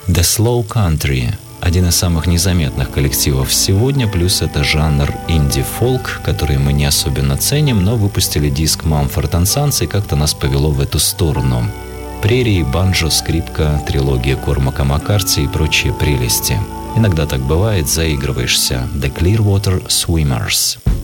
The Slow Country – один из самых незаметных коллективов сегодня, плюс это жанр инди-фолк, который мы не особенно ценим, но выпустили диск Mumford & Sons, и как-то нас повело в эту сторону. Прерии, банджо, скрипка, трилогия Кормака Маккарти и прочие прелести. Иногда так бывает, заигрываешься. The Clearwater Swimmers.